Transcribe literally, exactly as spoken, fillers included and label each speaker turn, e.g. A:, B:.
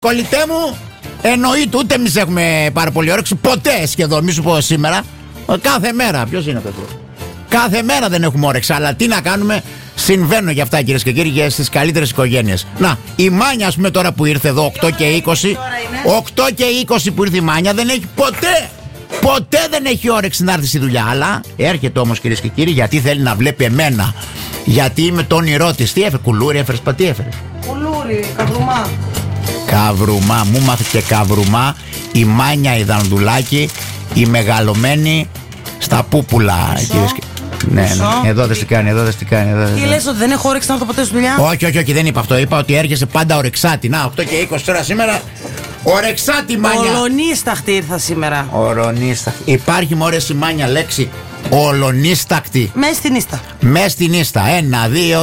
A: Κολλητέ μου, εννοείται, ούτε εμείς έχουμε πάρα πολύ όρεξη. Ποτέ σχεδόν, μη σου πω σήμερα. Κάθε μέρα, ποιος είναι αυτό? Κάθε μέρα δεν έχουμε όρεξη. Αλλά τι να κάνουμε, συμβαίνουν για αυτά, κυρίες και κύριοι, και στις καλύτερες οικογένειες. Να, η Μάνια, ας πούμε, τώρα που ήρθε εδώ, οκτώ και είκοσι, οκτώ και είκοσι που ήρθε η Μάνια, δεν έχει ποτέ, ποτέ δεν έχει όρεξη να έρθει στη δουλειά. Αλλά έρχεται όμως, κυρίες και κύριοι, γιατί θέλει να βλέπει εμένα. Γιατί είμαι το όνειρό της. Τι έφερε, κουλούρι έφερες, πα, τι έφερες?
B: Κουλούρι, καβρουμά.
A: Καβρουμά, μου μάθε και καβρουμά η Μάνια η Δανδουλάκη, η μεγαλωμένη στα πούπουλα. Κυρίες και... Ναι, ναι, εδώ δεν τι κάνει, εδώ δεν τι κάνει. Εδώ,
B: τι λες, ότι δεν έχω όρεξη να έρθω ποτέ στη δουλειά?
A: Όχι, όχι, όχι, δεν είπα αυτό. Είπα ότι έρχεσαι πάντα ορεξάτη. Να, οκτώ και είκοσι τώρα σήμερα. Ορεξάτη, Μάνια.
B: Ολονίσταχτη ήρθα σήμερα.
A: Ολονίσταχτη. Υπάρχει μωρές η Μάνια λέξη ολονίστακτη.
B: Μες στην ίστα.
A: Μες στην ίστα. Ένα, δύο.